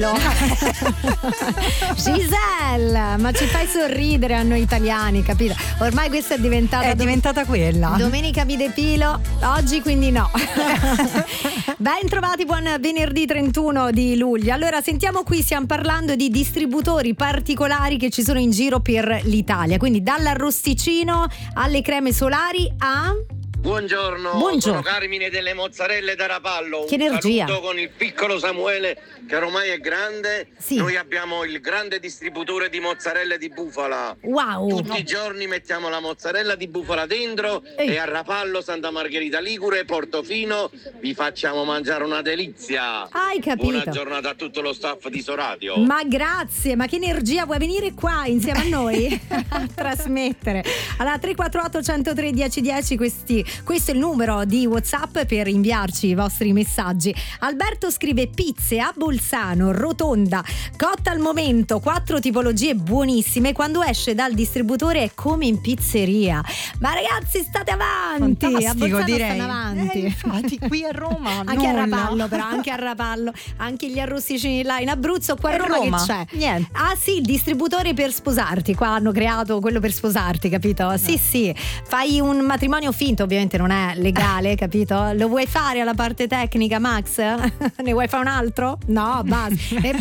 Giselle, ma ci fai sorridere a noi italiani, capito? Ormai questa è diventata quella. Domenica mi depilo, oggi quindi no. Ben trovati, buon venerdì 31 di luglio. Allora, sentiamo qui, stiamo parlando di distributori particolari che ci sono in giro per l'Italia, quindi dall'arrosticino alle creme solari a... Buongiorno, sono Carmine delle mozzarelle da Rapallo. Che energia! Saluto con il piccolo Samuele che ormai è grande. Sì. Noi abbiamo il grande distributore di mozzarella di bufala. Wow! Tutti i giorni mettiamo la mozzarella di bufala dentro e a Rapallo, Santa Margherita Ligure, Portofino vi facciamo mangiare una delizia. Hai capito? Buona giornata a tutto lo staff di Soradio. Ma grazie, ma che energia, vuoi venire qua insieme a noi a trasmettere? Allora 348 103 1010, questo è il numero di WhatsApp per inviarci i vostri messaggi. Alberto scrive: pizze a Bolzano, rotonda, cotta al momento, 4 tipologie buonissime, quando esce dal distributore è come in pizzeria. Ma ragazzi, state avanti. Fantastico, a Bolzano direi. stanno avanti. Infatti qui a Roma anche a Rapallo, però anche a Rapallo, anche gli arrosticini là in Abruzzo, qua a Roma che c'è? Niente. Ah sì, il distributore per sposarti, qua hanno creato quello per sposarti, capito? Sì, fai un matrimonio finto, ovviamente non è legale, capito? Lo vuoi fare alla parte tecnica, Max? Ne vuoi fare un altro? No, basta, ne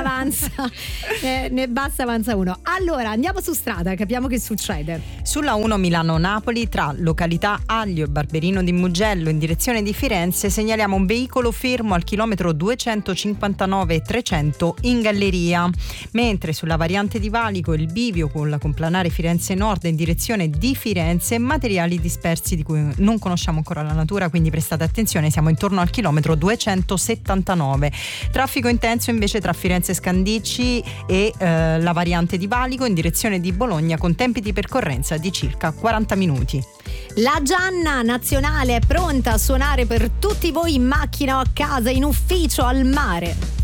basta, avanza uno. Allora andiamo su strada, capiamo che succede. Sulla 1 Milano-Napoli, tra località Aglio e Barberino di Mugello in direzione di Firenze, segnaliamo un veicolo fermo al chilometro 259+300 in galleria, mentre sulla variante di Valico il bivio con la complanare Firenze Nord in direzione di Firenze, materiali dispersi di cui non conosciamo ancora la natura, quindi prestate attenzione, siamo intorno al chilometro 279. Traffico intenso invece tra Firenze Scandicci e la variante di Valico in direzione di Bologna, con tempi di percorrenza di circa 40 minuti. La Gianna nazionale è pronta a suonare per tutti voi in macchina o a casa, in ufficio, al mare.